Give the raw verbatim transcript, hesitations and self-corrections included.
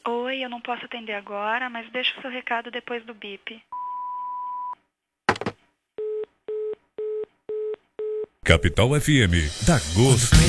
Oi, eu não posso atender agora, mas deixa o seu recado depois do bip. Capital F M, dá gosto.